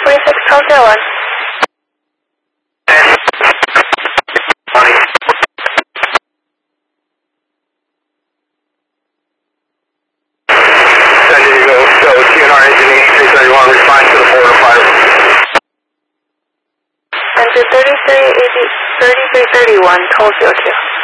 46 Tokyo 1. San Diego, so TNR engine 331, respond to the 405. Engine 3331, Tokyo 2.